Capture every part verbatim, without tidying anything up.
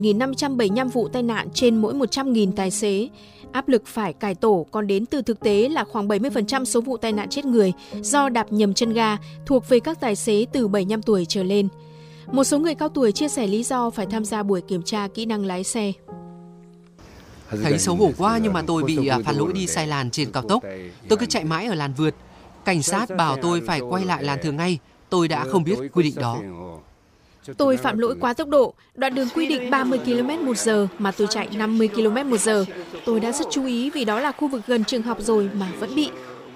nghìn năm trăm bảy mươi lăm vụ tai nạn trên mỗi một trăm nghìn tài xế. Áp lực phải cải tổ còn đến từ thực tế là khoảng bảy mươi phần trăm số vụ tai nạn chết người do đạp nhầm chân ga thuộc về các tài xế từ bảy mươi lăm tuổi trở lên. Một số người cao tuổi chia sẻ lý do phải tham gia buổi kiểm tra kỹ năng lái xe. Thấy xấu hổ quá nhưng mà tôi bị phạt lỗi đi sai làn trên cao tốc. Tôi cứ chạy mãi ở làn vượt. Cảnh sát bảo tôi phải quay lại làn thường ngay. Tôi đã không biết quy định đó. Tôi phạm lỗi quá tốc độ, đoạn đường quy định ba mươi ki lô mét một giờ mà tôi chạy năm mươi ki lô mét một giờ. Tôi đã rất chú ý vì đó là khu vực gần trường học rồi mà vẫn bị.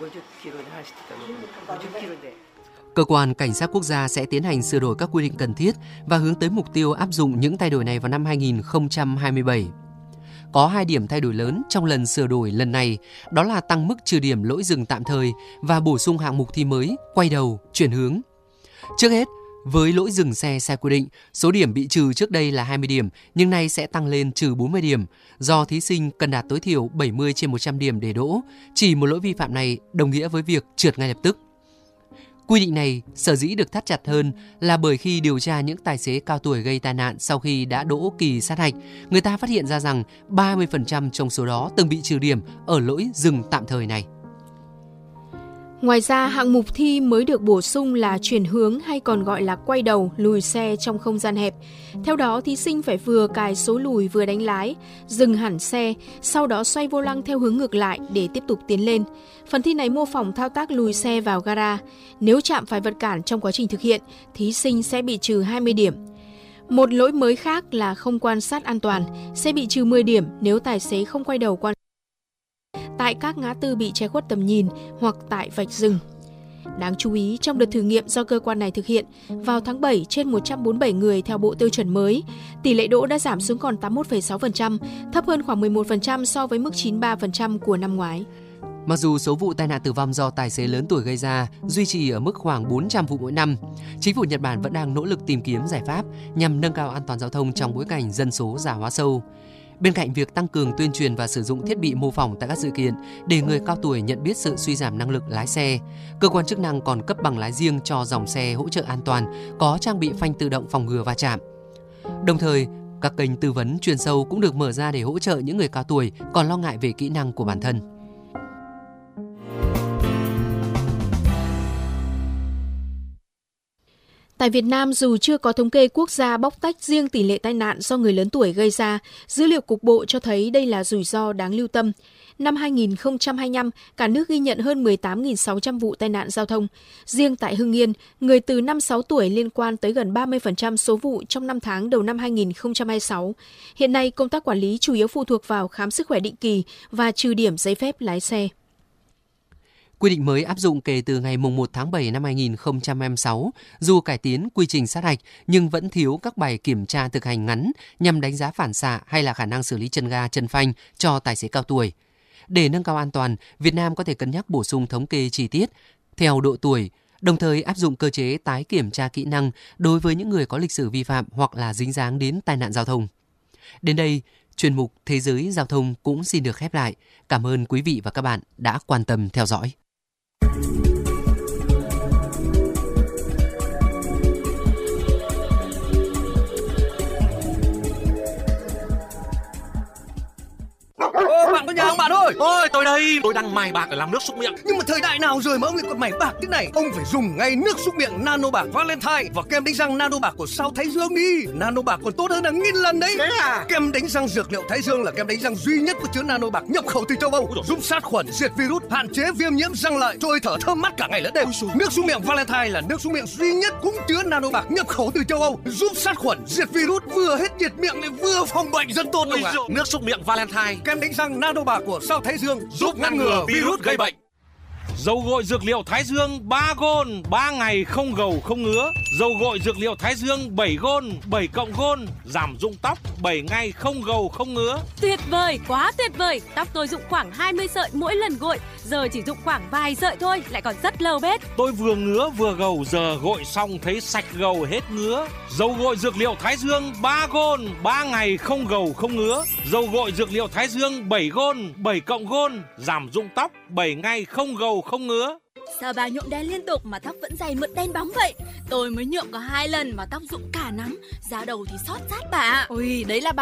Cơ quan Cảnh sát Quốc gia sẽ tiến hành sửa đổi các quy định cần thiết và hướng tới mục tiêu áp dụng những thay đổi này vào năm hai nghìn không trăm hai mươi bảy. Có hai điểm thay đổi lớn trong lần sửa đổi lần này, đó là tăng mức trừ điểm lỗi dừng tạm thời và bổ sung hạng mục thi mới, quay đầu, chuyển hướng. Trước hết, với lỗi dừng xe sai quy định, số điểm bị trừ trước đây là hai mươi điểm, nhưng nay sẽ tăng lên trừ bốn mươi điểm, do thí sinh cần đạt tối thiểu bảy mươi trên một trăm điểm để đỗ. Chỉ một lỗi vi phạm này đồng nghĩa với việc trượt ngay lập tức. Quy định này sở dĩ được thắt chặt hơn là bởi khi điều tra những tài xế cao tuổi gây tai nạn sau khi đã đỗ kỳ sát hạch, người ta phát hiện ra rằng ba mươi phần trăm trong số đó từng bị trừ điểm ở lỗi dừng tạm thời này. Ngoài ra, hạng mục thi mới được bổ sung là chuyển hướng hay còn gọi là quay đầu, lùi xe trong không gian hẹp. Theo đó, thí sinh phải vừa cài số lùi vừa đánh lái, dừng hẳn xe, sau đó xoay vô lăng theo hướng ngược lại để tiếp tục tiến lên. Phần thi này mô phỏng thao tác lùi xe vào gara. Nếu chạm phải vật cản trong quá trình thực hiện, thí sinh sẽ bị trừ hai mươi điểm. Một lỗi mới khác là không quan sát an toàn, sẽ bị trừ mười điểm nếu tài xế không quay đầu quan sát tại các ngã tư bị che khuất tầm nhìn hoặc tại vạch dừng. Đáng chú ý, trong đợt thử nghiệm do cơ quan này thực hiện, vào tháng bảy trên một trăm bốn mươi bảy người theo bộ tiêu chuẩn mới, tỷ lệ đỗ đã giảm xuống còn tám mươi mốt phẩy sáu phần trăm, thấp hơn khoảng mười một phần trăm so với mức chín mươi ba phần trăm của năm ngoái. Mặc dù số vụ tai nạn tử vong do tài xế lớn tuổi gây ra duy trì ở mức khoảng bốn trăm vụ mỗi năm, chính phủ Nhật Bản vẫn đang nỗ lực tìm kiếm giải pháp nhằm nâng cao an toàn giao thông trong bối cảnh dân số già hóa sâu. Bên cạnh việc tăng cường tuyên truyền và sử dụng thiết bị mô phỏng tại các sự kiện để người cao tuổi nhận biết sự suy giảm năng lực lái xe, cơ quan chức năng còn cấp bằng lái riêng cho dòng xe hỗ trợ an toàn có trang bị phanh tự động phòng ngừa va chạm. Đồng thời, các kênh tư vấn chuyên sâu cũng được mở ra để hỗ trợ những người cao tuổi còn lo ngại về kỹ năng của bản thân. Tại Việt Nam, dù chưa có thống kê quốc gia bóc tách riêng tỷ lệ tai nạn do người lớn tuổi gây ra, dữ liệu cục bộ cho thấy đây là rủi ro đáng lưu tâm. Năm hai nghìn không trăm hai mươi lăm, cả nước ghi nhận hơn mười tám nghìn sáu trăm vụ tai nạn giao thông. Riêng tại Hưng Yên, người từ năm mươi sáu tuổi liên quan tới gần ba mươi phần trăm số vụ trong năm tháng đầu năm hai nghìn không trăm hai mươi sáu. Hiện nay, công tác quản lý chủ yếu phụ thuộc vào khám sức khỏe định kỳ và trừ điểm giấy phép lái xe. Quy định mới áp dụng kể từ ngày mùng một tháng bảy năm hai nghìn không trăm hai mươi sáu, dù cải tiến quy trình sát hạch nhưng vẫn thiếu các bài kiểm tra thực hành ngắn nhằm đánh giá phản xạ hay là khả năng xử lý chân ga, chân phanh cho tài xế cao tuổi. Để nâng cao an toàn, Việt Nam có thể cân nhắc bổ sung thống kê chi tiết theo độ tuổi, đồng thời áp dụng cơ chế tái kiểm tra kỹ năng đối với những người có lịch sử vi phạm hoặc là dính dáng đến tai nạn giao thông. Đến đây, chuyên mục Thế giới Giao thông cũng xin được khép lại. Cảm ơn quý vị và các bạn đã quan tâm theo dõi. Ô, bạn có nhà không bạn ơi? Ôi, tôi đây, tôi đang mài bạc để làm nước súc miệng. Nhưng mà thời đại nào rồi mà ông lại còn mài bạc thế này? Ông phải dùng ngay nước súc miệng Nano Bạc Valentine và kem đánh răng Nano Bạc của Sao Thái Dương đi. Nano Bạc còn tốt hơn hàng nghìn lần đấy. Thế à? Kem đánh răng dược liệu Thái Dương là kem đánh răng duy nhất có chứa Nano Bạc nhập khẩu từ châu Âu, giúp sát khuẩn, diệt virus, hạn chế viêm nhiễm răng lợi, trôi thở thơm mát cả ngày lẫn đêm. Nước súc miệng Valentine là nước súc miệng duy nhất cũng chứa Nano Bạc nhập khẩu từ châu Âu, giúp sát khuẩn, diệt virus, vừa hết nhiệt miệng lại vừa phòng bệnh rất tốt luôn ạ. Nước súc miệng Valentine, kem đánh răng Nano Bạc của Sao Thái Dương giúp ngăn ngừa virus gây bệnh. Dầu gội dược liệu Thái Dương ba gôn, ba ngày không gầu không ngứa. Dầu gội dược liệu Thái Dương bảy gôn, bảy cộng gôn, giảm rụng tóc, bảy ngày không gầu không ngứa. Tuyệt vời, quá tuyệt vời. Tóc tôi rụng khoảng hai mươi sợi mỗi lần gội, giờ chỉ rụng khoảng vài sợi thôi, lại còn rất lâu bết. Tôi vừa ngứa vừa gầu, giờ gội xong thấy sạch gầu hết ngứa. Dầu gội dược liệu Thái Dương ba gôn, ba ngày không gầu không ngứa. Dầu gội dược liệu Thái Dương bảy gôn, bảy cộng gôn, giảm rụng tóc, bảy ngày không gầu không ngứa. Sao bà nhuộm đen liên tục mà tóc vẫn dày mượt đen bóng vậy? Tôi mới nhuộm có hai lần mà tóc rụng cả nắm, da đầu thì xót rát bà. Ôi, đấy là bà